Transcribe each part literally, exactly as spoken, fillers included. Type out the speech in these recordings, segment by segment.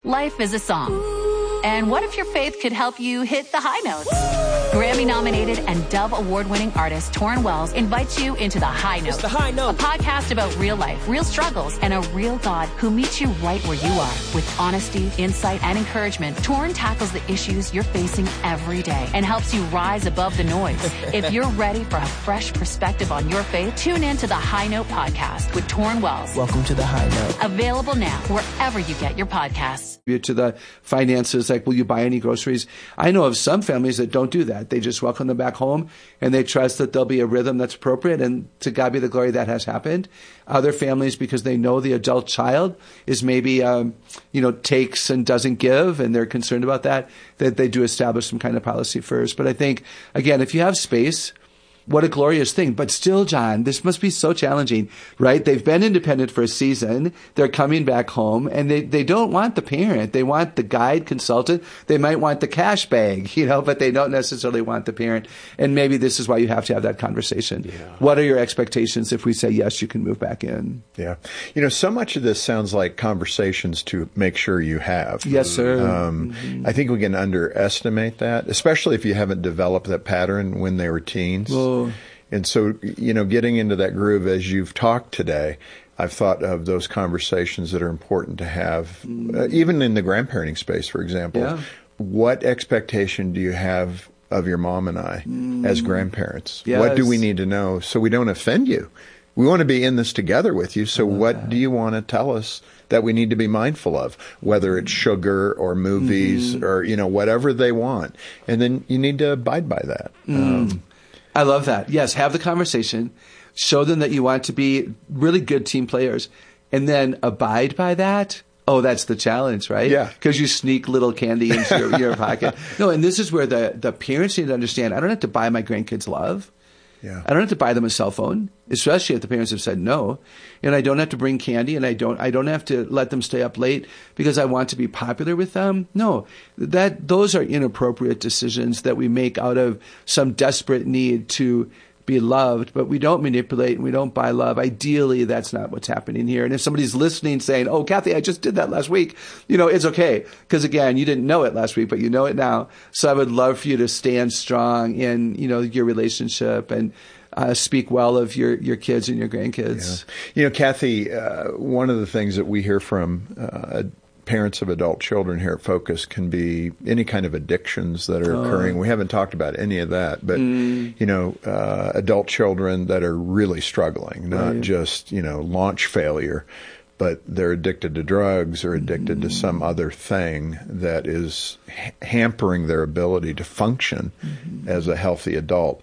Life is a song. And what if your faith could help you hit the high notes? Grammy-nominated and Dove Award-winning artist Torrin Wells invites you into The High Note. It's The High Note. A podcast about real life, real struggles, and a real God who meets you right where you are. With honesty, insight, and encouragement, Torrin tackles the issues you're facing every day and helps you rise above the noise. If you're ready for a fresh perspective on your faith, tune in to The High Note podcast with Torrin Wells. Welcome to The High Note. Available now wherever you get your podcasts. To the finances, like, will you buy any groceries? I know of some families that don't do that. They just welcome them back home and they trust that there'll be a rhythm that's appropriate, and to God be the glory that has happened. Other families, because they know the adult child is maybe, um, you know, takes and doesn't give, and they're concerned about that, that they do establish some kind of policy first. But I think, again, if you have space, what a glorious thing. But still, John, this must be so challenging, right? They've been independent for a season. They're coming back home, and they, they don't want the parent. They want the guide, consultant. They might want the cash bag, you know, but they don't necessarily want the parent. And maybe this is why you have to have that conversation. Yeah. What are your expectations if we say, yes, you can move back in? Yeah. You know, so much of this sounds like conversations to make sure you have. Yes, sir. Um, mm-hmm. I think we can underestimate that, especially if you haven't developed that pattern when they were teens. Well, And so, you know, getting into that groove as you've talked today, I've thought of those conversations that are important to have, mm. uh, even in the grandparenting space, for example. Yeah. What expectation do you have of your mom and I mm. as grandparents? Yes. What do we need to know so we don't offend you? We want to be in this together with you. So what that. do you want to tell us that we need to be mindful of, whether it's sugar or movies mm-hmm. or, you know, whatever they want? And then you need to abide by that. Mm. Um, I love that. Yes, have the conversation. Show them that you want to be really good team players, and then abide by that. Oh, that's the challenge, right? Yeah. Because you sneak little candy into your, your pocket. No, and this is where the, the parents need to understand, I don't have to buy my grandkids love. Yeah. I don't have to buy them a cell phone, especially if the parents have said no. And I don't have to bring candy, and I don't I don't have to let them stay up late because I want to be popular with them. No, that those are inappropriate decisions that we make out of some desperate need to be loved, but we don't manipulate and we don't buy love. Ideally, that's not what's happening here. And if somebody's listening saying, oh, Kathy, I just did that last week, you know, it's okay. Because again, you didn't know it last week, but you know it now. So I would love for you to stand strong in, you know, your relationship and uh, speak well of your, your kids and your grandkids. Yeah. You know, Kathy, uh, one of the things that we hear from uh, parents of adult children here at Focus can be any kind of addictions that are oh. occurring. We haven't talked about any of that, but, mm. you know, uh, adult children that are really struggling, not right. just, you know, launch failure, but they're addicted to drugs or addicted mm. to some other thing that is ha- hampering their ability to function mm-hmm. as a healthy adult.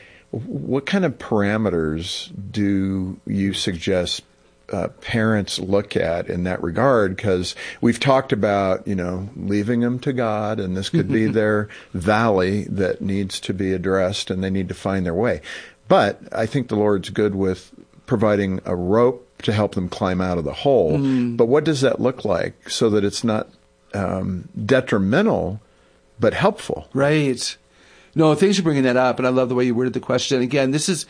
What kind of parameters do you suggest Uh, parents look at in that regard? Because we've talked about, you know, leaving them to God, and this could be their valley that needs to be addressed, and they need to find their way. But I think the Lord's good with providing a rope to help them climb out of the hole. Mm. But what does that look like so that it's not um, detrimental, but helpful? Right. No, thanks for bringing that up, and I love the way you worded the question. Again, this is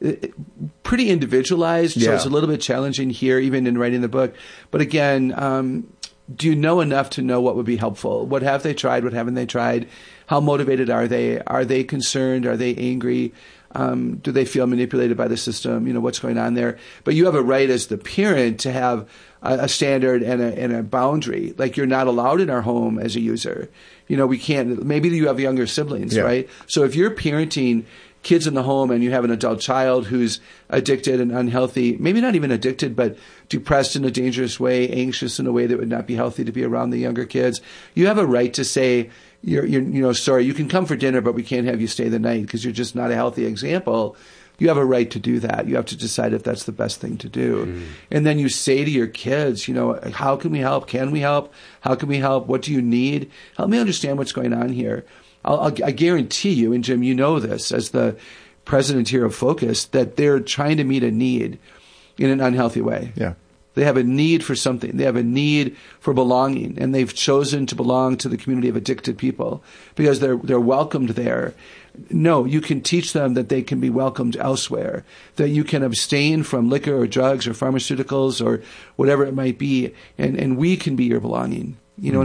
pretty individualized, so yeah. it's a little bit challenging here, even in writing the book. But again, um, do you know enough to know what would be helpful? What have they tried? What haven't they tried? How motivated are they? Are they concerned? Are they angry? Um, do they feel manipulated by the system? You know, what's going on there? But you have a right as the parent to have a, a standard and a, and a boundary. Like, you're not allowed in our home as a user. You know, we can't. Maybe you have younger siblings, yeah. right? So if you're parenting kids in the home and you have an adult child who's addicted and unhealthy, maybe not even addicted, but depressed in a dangerous way, anxious in a way that would not be healthy to be around the younger kids, you have a right to say, you're, you're you know, sorry, you can come for dinner, but we can't have you stay the night because you're just not a healthy example. You have a right to do that. You have to decide if that's the best thing to do. Mm. And then you say to your kids, you know, how can we help? Can we help? How can we help? What do you need? Help me understand what's going on here. I'll, I'll, I guarantee you, and Jim, you know this as the president here of Focus, that they're trying to meet a need in an unhealthy way. Yeah. They have a need for something. They have a need for belonging, and they've chosen to belong to the community of addicted people because they're they're welcomed there. No, you can teach them that they can be welcomed elsewhere, that you can abstain from liquor or drugs or pharmaceuticals or whatever it might be, and, and we can be your belonging. You know.